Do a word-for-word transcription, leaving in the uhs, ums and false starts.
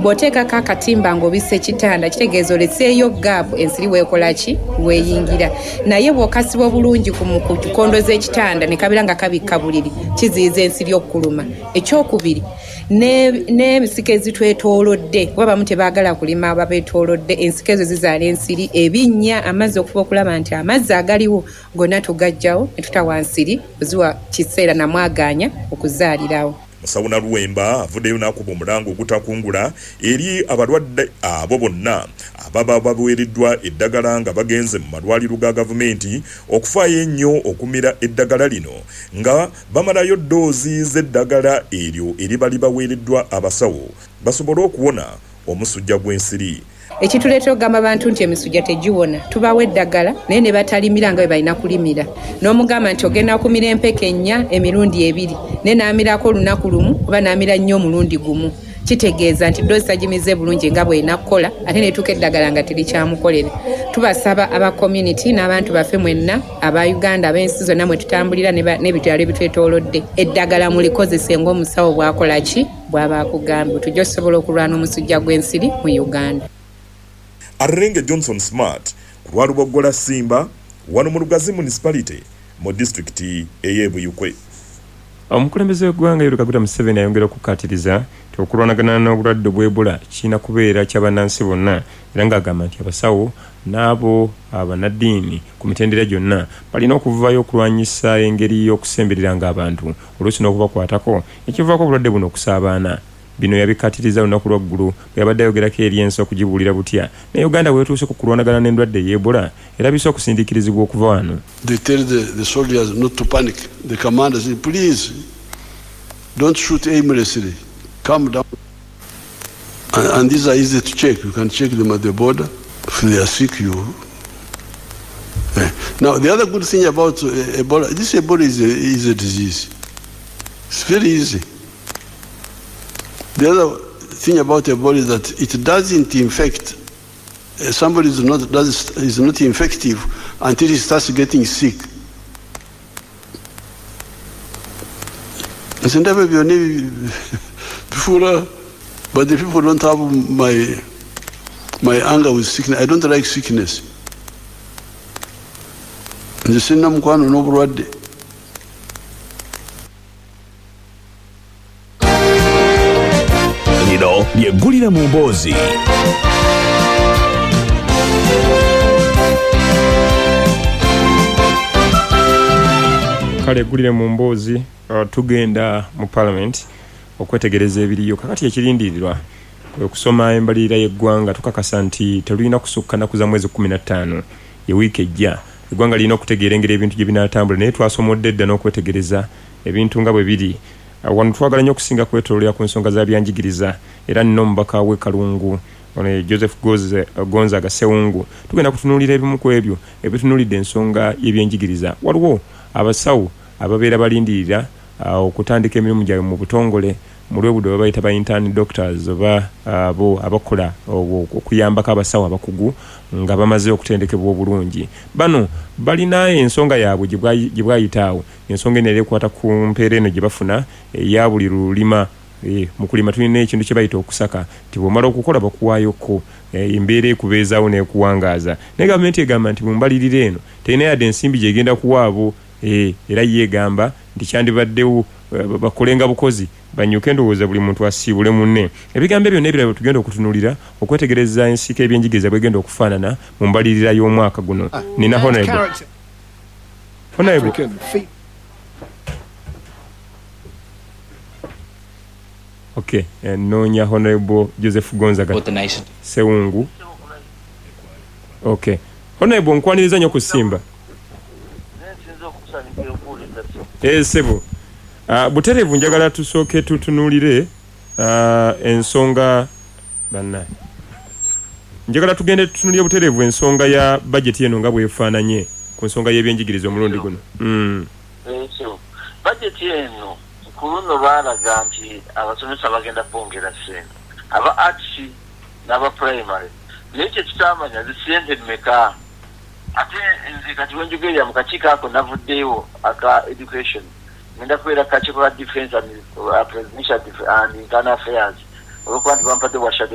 bw'oteekako akatimba ng'obisa ekitanda kitegeeza oletseeyo gaapu ensiri weekola ki weeyingira naye bw'okasiba obulungi ku kikondo z'ekitanda ne kabeera nga kabikka buliri kiziyiza ensiri okkuluma. Ekyokubiri n'emisiko ezitwetoolodde kuba bamu tebaagala kulima babeetoolodde ensiko ezo zizaala ensiri ebinnya amazzi okufuba okulaba nti amazzi agaliwo gonna tugajjawo ne tutawa nsiri oziwa kiseera namwagaanya okuzaalirawo. Musawuna Luwemba avuddeyo n'akuba omulango ogutakungula eri abalwadde abo bonna ababa baweereddwa eddagala nga bagenze mu malwaliro ga gavumenti okufaayo ennyo okumira eddagala lino nga bamalayo ddoozi z'eddagala eryo eri bali baweereddwa abasawo basobole okuwona omusujja gw'ensiri. Ekituleetera okugamba abantu nti emisujja tegiwona tubawa eddagala naye ne batalimira nga bwe balina kulimira n'omugamba nti ogenda kumira empeke ennya emirundi ebiri naye n'amirako olunaku lumu oba n'amira nnyo omulundi gumu kitegeeza nti ddoozi tagimize bulungi nga bw'erina kukola ate netuuka eddagala nga terikyamukolera. Tubasaba aba community n'abantu baffe mwenna aba Uganda ab'ensi zonna mwe tutambulira n'ebitwalo ebitwetoolodde eddagala mulikozese ng'omusawo bw'akola ki bw'aba akugambye tujja okusobola okulwana omusujja gw'ensiri mu Uganda. Arrenge Johnson Smart ku Lwalubogola Simba wano mu Lugazi municipality mu district ey'e Buyukwe. Omukulembeze w'eggwanga Yoweri Kaguta Museveni ayongera okukkatiriza nti okulwanagana n'obulwadde bw'Ebola kirina kubeera ky'abannansi bonna era ng'agamba nti abasawo n'abo abanaddiini ku mitendera gyonna balina okuvayo okulwanyisa engeri y'okusembereranga abantu oluusi n'okubakwatako ekivaako obulwadde buno okusaabaana. Bino yabikatiriza lunaku lwaggulu bwe yabadde ayogerako eri ensi okugibuulira butya ne Uganda bwetuuse ku kulwanagana n'endwadde y'Ebola erabise okusindiikirizibwa okuva wano. They tell the, the soldiers not to panic. The commander said, please don't shoot aimlessly. Calm down. And, and these are easy to check. You can check them at the border. If they are sick, you... Yeah. Now, the other good thing about uh, Ebola, this Ebola is a, is a disease. It's very easy. The other thing about Ebola is that it doesn't infect. Uh, somebody is not, does, is not infective until he starts getting sick. But the people don't have my, my anger with sickness. I don't like sickness. The same mkwano no bulwadde. Lino ly'eggulire mu mboozi. Kale eggulire mu mboozi uh, tugenda mu parliament okwetegereza ebiriyo kakati ekirindirirwa okusoma embalirira y'eggwanga tukakasa nti telulina kusukka nnaku za mwezi kumi na ttaano ye wiiki ejja eggwanga lirina okutegeera engeri ebintu gye binaatambula naye twasomodde dda n'okwetegereza ebintu nga bwe biri. Uh, wano twagala nnyo okusinga kwetoolera ku nsonga za byanjigiriza era nno omubaka w'e Kalungu ono Joseph Goze, uh, Gonzaga Sewungu tugenda kutunuulira ebimu ku ebyo ebitunuulidde ensonga y'ebyenjigiriza. Waliwo abasawo ababeera balindirira uh, okutandika emirimu gyabwe mu butongole mu lwebudde bwe bayita ba intern doctors oba abo uh, abakola okuyambako abasawo abakugu nga bamaze okutendekebwa obulungi. Bano balina ensonga yaabwe gye bwayitaawo ensonga eno ekwata ku mpeera eno gye bafuna eya buli lulima. E, mu kulima tulina ekintu kye bayita okusaka nti bw'omala okukola bakuwaayoko e, embeera ekubeezaawo n'ekuwangaaza naye gavumenti egamba nti mu mbalirira eno terina yadde ensimbi gyegenda kuwaabo. E, era yeegamba nti kyandibaddewo uh, bakolenga bukozi banyuke ndowooza buli muntu asiibule munne. Ebigambo ebyo n'ebirala tugenda okutunuulira okwetegereza ensiika ebyenjigiriza bwegenda okufaanana mu mbalirira y'omwaka guno. Uh, nina honorable honorable okay uh, noonya honorable Joseph Gonzaga Sewungu. Okay honorable nkwaniriza nnyo kusimba. Eh sebo. Uh, buterevu njagala tusooke tutunuulire uh, ensonga banna. Njagala tugende tutunuulire buterevu ensonga ya budget eno nga bwefaananye ku nsonga y'ebyenjigiriza omulundi guno. Mm. Ekyo. Budget eno ku luno baalaga nti abasomesa bagenda kwongera ssente. Aba arts n'aba primary. Naye ekyo kitamanya zisente mmeka. Ate nze kati wenjogerera mu kakiiko ako navuddeyo aka education ngenda kubeera kakiiko ka defense and uh, presidential and internal affairs olwokuba nti bampadde bwa